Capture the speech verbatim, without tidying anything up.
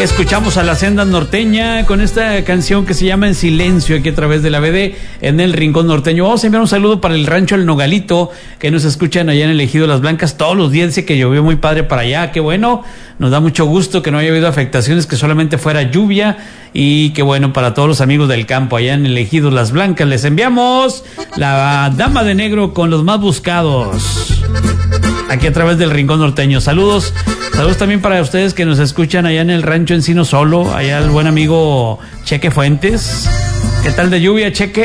escuchamos a la Senda Norteña con esta canción que se llama En Silencio, aquí a través de la B D en el Rincón Norteño. Vamos a enviar un saludo para el rancho El Nogalito, que nos escuchan allá en el Ejido Las Blancas todos los días. Dice que llovió muy padre para allá, qué bueno, nos da mucho gusto que no haya habido afectaciones, que solamente fuera lluvia, y qué bueno para todos los amigos del campo allá en el Ejido Las Blancas. Les enviamos la Dama de Negro con Los Más Buscados, aquí a través del Rincón Norteño. Saludos, saludos también para ustedes que nos escuchan allá en el rancho Encino Solo, allá el buen amigo Cheque Fuentes. ¿Qué tal de lluvia, Cheque?